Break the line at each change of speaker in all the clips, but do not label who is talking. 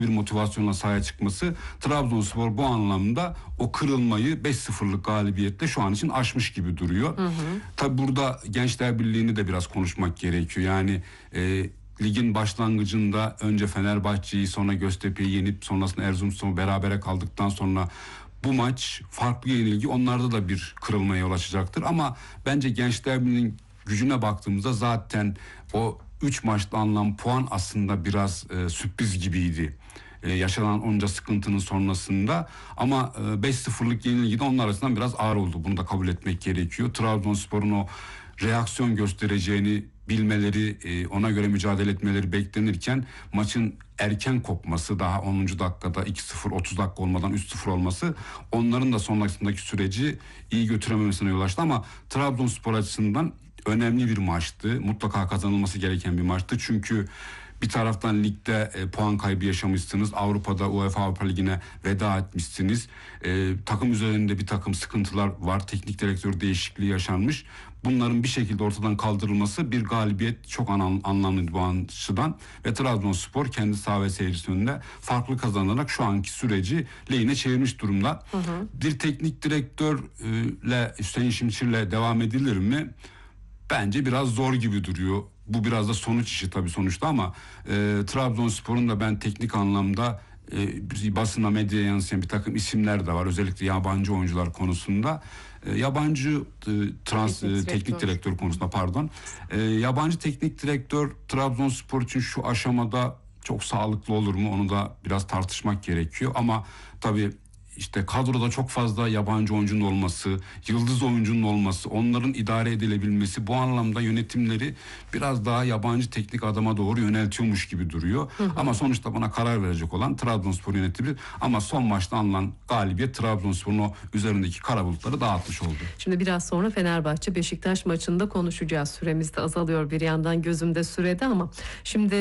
bir motivasyonla sahaya çıkması, Trabzonspor bu anlamda o kırılmayı 5-0'lık galibiyetle şu an için aşmış gibi duruyor. Tabi burada Gençler Birliği'ni de biraz konuşmak gerekiyor. Yani ligin başlangıcında önce Fenerbahçe'yi, sonra Göztepe'yi yenip sonrasında Erzurumspor'u berabere kaldıktan sonra bu maç farklı yenilgi onlarda da bir kırılmaya yol açacaktır. Ama bence Gençler Birliği'nin gücüne baktığımızda zaten o 3 maçta alınan puan aslında biraz sürpriz gibiydi. Yaşanan onca sıkıntının sonrasında, ama 5-0'lık yenilgi de onlar arasından biraz ağır oldu. Bunu da kabul etmek gerekiyor. Trabzonspor'un o reaksiyon göstereceğini bilmeleri, ona göre mücadele etmeleri beklenirken maçın erken kopması, daha 10. dakikada 2-0, 30 dakika olmadan 3-0 olması onların da sonrasındaki süreci iyi götürememesine yol açtı. Ama Trabzonspor açısından önemli bir maçtı. Mutlaka kazanılması gereken bir maçtı. Çünkü bir taraftan ligde puan kaybı yaşamışsınız. Avrupa'da UEFA Avrupa Ligi'ne veda etmişsiniz. Takım üzerinde bir takım sıkıntılar var. Teknik direktör değişikliği yaşanmış. Bunların bir şekilde ortadan kaldırılması, bir galibiyet çok anlamlı bu açıdan. Ve Trabzonspor kendi saha ve seyircisi önünde farklı kazanarak şu anki süreci lehine çevirmiş durumda. Bir teknik direktörle, Hüseyin Şimşir'le devam edilir mi? Bence biraz zor gibi duruyor. Bu biraz da sonuç işi tabii sonuçta, ama Trabzonspor'un da ben teknik anlamda basına, medyaya yansıyan bir takım isimler de var. Özellikle yabancı oyuncular konusunda. Yabancı teknik direktör konusunda pardon. Yabancı teknik direktör Trabzonspor için şu aşamada çok sağlıklı olur mu? Onu da biraz tartışmak gerekiyor. Ama tabii İşte kadroda çok fazla yabancı oyuncunun olması, yıldız oyuncunun olması, onların idare edilebilmesi bu anlamda yönetimleri biraz daha yabancı teknik adama doğru yöneltiyormuş gibi duruyor. Ama sonuçta bana karar verecek olan Trabzonspor yönetimi. Ama son maçta alınan galibiyet Trabzonspor'un o üzerindeki kara bulutları dağıtmış oldu.
Şimdi biraz sonra Fenerbahçe Beşiktaş maçında konuşacağız. Süremiz de azalıyor bir yandan, gözümde sürede, ama şimdi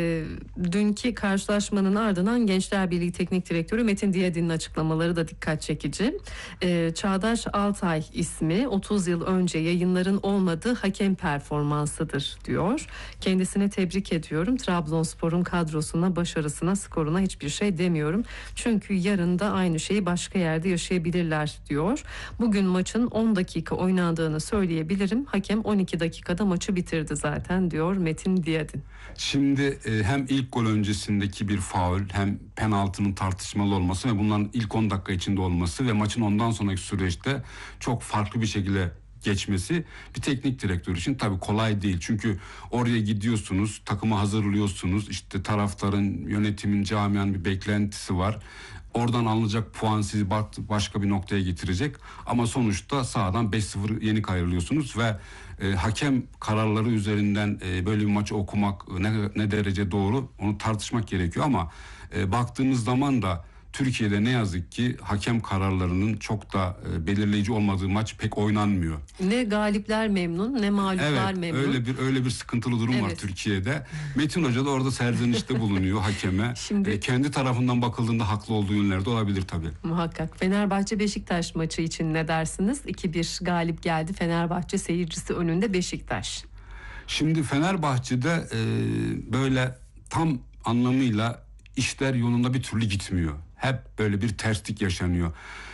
dünkü karşılaşmanın ardından Gençler Birliği Teknik Direktörü Metin Diyadin'in açıklamaları da dikkat çekici. Çağdaş Altay ismi 30 yıl önce yayınların olmadığı hakem performansıdır diyor. Kendisini tebrik ediyorum. Trabzonspor'un kadrosuna, başarısına, skoruna hiçbir şey demiyorum. Çünkü yarın da aynı şeyi başka yerde yaşayabilirler diyor. Bugün maçın 10 dakika oynandığını söyleyebilirim. Hakem 12 dakikada maçı bitirdi zaten diyor Metin Diyadin.
Şimdi hem ilk gol öncesindeki bir faul, hem penaltının tartışmalı olması ve bunların ilk 10 dakika içinde olması ve maçın ondan sonraki süreçte çok farklı bir şekilde geçmesi bir teknik direktör için tabii kolay değil. Çünkü oraya gidiyorsunuz, takımı hazırlıyorsunuz, işte taraftarın, yönetimin, camianın bir beklentisi var. Oradan alınacak puan sizi başka bir noktaya getirecek. Ama sonuçta sahadan 5-0 yenik ayrılıyorsunuz ve hakem kararları üzerinden böyle bir maçı okumak ne derece doğru, onu tartışmak gerekiyor. Ama baktığımız zaman da Türkiye'de ne yazık ki hakem kararlarının çok da belirleyici olmadığı maç pek oynanmıyor.
Ne galipler memnun, ne mağluplar memnun.
Öyle bir sıkıntılı durum var Türkiye'de. Metin Hoca da orada serzenişte bulunuyor hakeme. Şimdi kendi tarafından bakıldığında haklı olduğu yönlerde olabilir tabii.
Muhakkak. Fenerbahçe Beşiktaş maçı için ne dersiniz? 2-1 galip geldi Fenerbahçe seyircisi önünde Beşiktaş.
Şimdi Fenerbahçe'de böyle tam anlamıyla işler yolunda bir türlü gitmiyor. Hep böyle bir terslik yaşanıyor.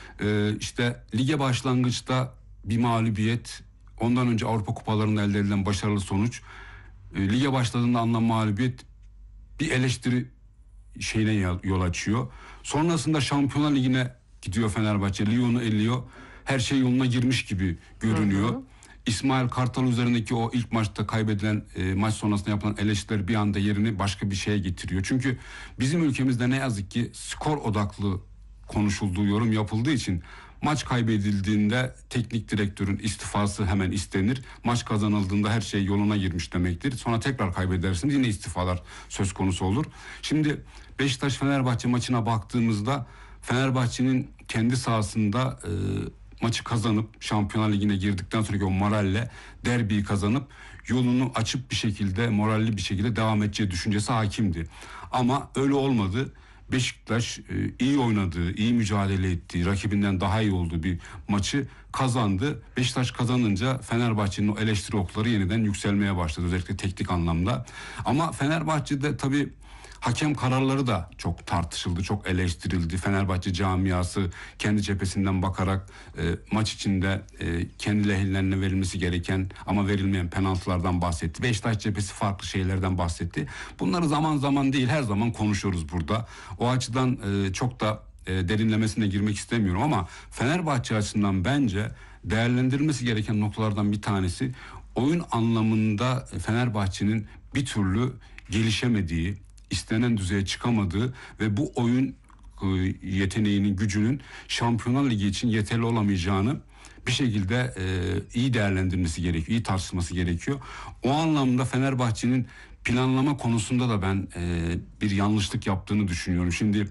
İşte lige başlangıçta bir mağlubiyet, ondan önce Avrupa kupalarında elde edilen başarılı sonuç, lige başladığında alınan mağlubiyet bir eleştiri şeyine yol açıyor. Sonrasında Şampiyonlar Ligi'ne gidiyor Fenerbahçe, Lyon'u eliyor, her şey yoluna girmiş gibi görünüyor. İsmail Kartal üzerindeki o ilk maçta kaybedilen maç sonrasında yapılan eleştiriler bir anda yerini başka bir şeye getiriyor. Çünkü bizim ülkemizde ne yazık ki skor odaklı konuşulduğu, yorum yapıldığı için maç kaybedildiğinde teknik direktörün istifası hemen istenir. Maç kazanıldığında her şey yoluna girmiş demektir. Sonra tekrar kaybedersiniz, yine istifalar söz konusu olur. Şimdi Beşiktaş-Fenerbahçe maçına baktığımızda Fenerbahçe'nin kendi sahasında maçı kazanıp Şampiyonlar Ligi'ne girdikten sonraki o moralle derbiyi kazanıp yolunu açıp bir şekilde, moralli bir şekilde devam edeceği düşüncesi hakimdi. Ama öyle olmadı. Beşiktaş iyi oynadığı, iyi mücadele ettiği, rakibinden daha iyi olduğu bir maçı kazandı. Beşiktaş kazanınca Fenerbahçe'nin o eleştiri okları yeniden yükselmeye başladı, özellikle teknik anlamda. Ama Fenerbahçe'de tabii Hakem kararları da çok tartışıldı, çok eleştirildi. Fenerbahçe camiası kendi cephesinden bakarak maç içinde kendi lehlerine verilmesi gereken ama verilmeyen penaltılardan bahsetti. Beşiktaş cephesi farklı şeylerden bahsetti. Bunları zaman zaman değil, her zaman konuşuyoruz burada. O açıdan çok da derinlemesine girmek istemiyorum ama Fenerbahçe açısından bence değerlendirilmesi gereken noktalardan bir tanesi, oyun anlamında Fenerbahçe'nin bir türlü gelişemediği, istenen düzeye çıkamadığı ve bu oyun yeteneğinin, gücünün Şampiyonlar Ligi için yeterli olamayacağını bir şekilde iyi değerlendirilmesi gerekiyor, iyi tartışılması gerekiyor. O anlamda Fenerbahçe'nin planlama konusunda da ben bir yanlışlık yaptığını düşünüyorum. Şimdi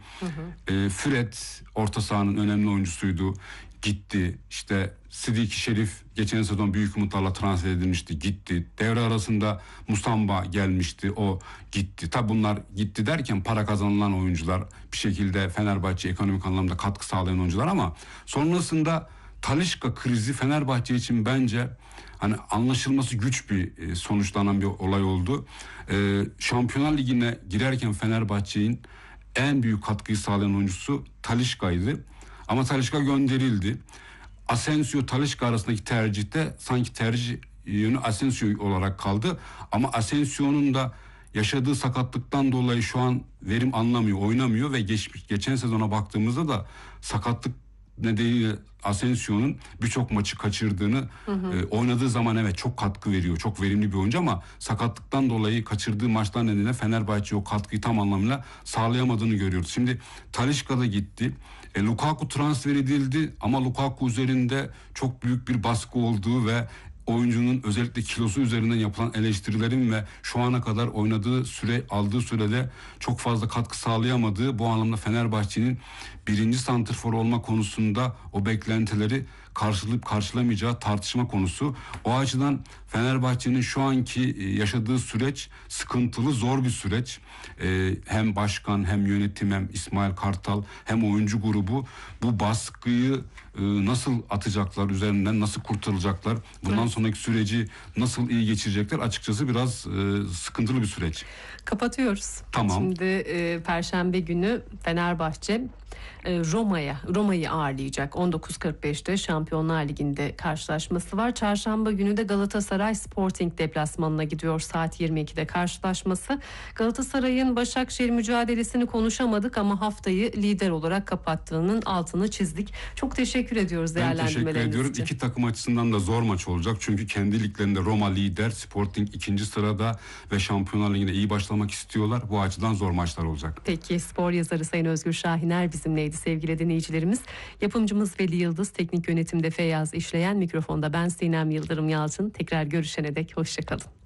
Fred orta sahanın önemli oyuncusuydu, gitti. İşte Sidiki Şerif geçen sezon büyük umutlarla transfer edilmişti, gitti. Devre arasında Musamba gelmişti, o gitti. Tabi bunlar gitti derken para kazanılan oyuncular, bir şekilde Fenerbahçe ekonomik anlamda katkı sağlayan oyuncular, ama sonrasında Talisca krizi Fenerbahçe için bence hani anlaşılması güç bir sonuçlanan bir olay oldu. Şampiyonlar Ligi'ne girerken Fenerbahçe'nin en büyük katkıyı sağlayan oyuncusu Talisca'ydı. Ama Talisca gönderildi. Asensio Talisca arasındaki tercihte sanki tercih yönü Asensio olarak kaldı. Ama Asensio'nun da yaşadığı sakatlıktan dolayı şu an verim anlamıyor, oynamıyor ve geçen sezona baktığımızda da sakatlık nedeniyle Asensio'nun birçok maçı kaçırdığını, oynadığı zaman evet çok katkı veriyor, çok verimli bir oyuncu, ama sakatlıktan dolayı kaçırdığı maçlar nedeniyle Fenerbahçe o katkıyı tam anlamıyla sağlayamadığını görüyoruz. Şimdi Talisca da gitti. Lukaku transfer edildi ama Lukaku üzerinde çok büyük bir baskı olduğu ve oyuncunun özellikle kilosu üzerinden yapılan eleştirilerin ve şu ana kadar oynadığı süre, aldığı sürede çok fazla katkı sağlayamadığı, bu anlamda Fenerbahçe'nin birinci santrfor olma konusunda o beklentileri karşılayıp karşılamayacağı tartışma konusu. O açıdan Fenerbahçe'nin şu anki yaşadığı süreç sıkıntılı, zor bir süreç. Hem başkan, hem yönetim, hem İsmail Kartal, hem oyuncu grubu bu baskıyı nasıl atacaklar, üzerinden nasıl kurtarılacaklar, bundan sonraki süreci nasıl iyi geçirecekler, açıkçası biraz sıkıntılı bir süreç.
Kapatıyoruz.
Tamam.
Şimdi Perşembe günü Fenerbahçe Roma'yı ağırlayacak. 19.45'te Şampiyonlar Ligi'nde karşılaşması var. Çarşamba günü de Galatasaray Sporting deplasmanına gidiyor. Saat 22'de karşılaşması. Galatasaray'ın Başakşehir mücadelesini konuşamadık ama haftayı lider olarak kapattığının altını çizdik. Çok teşekkür ediyoruz değerlendirmeleriniz için. Ben teşekkür ediyorum.
İki takım açısından da zor maç olacak. Çünkü kendi liglerinde Roma lider, Sporting ikinci sırada ve Şampiyonlar Ligi'ne iyi başlamak istiyorlar. Bu açıdan zor maçlar olacak.
Peki, spor yazarı Sayın Özgür Şahiner bizimleydi sevgili dinleyicilerimiz. Yapımcımız Veli Yıldız, teknik yönetimde Feyyaz İşleyen, mikrofonda ben Sinem Yıldırım Yalçın. Tekrar görüşene dek hoşçakalın.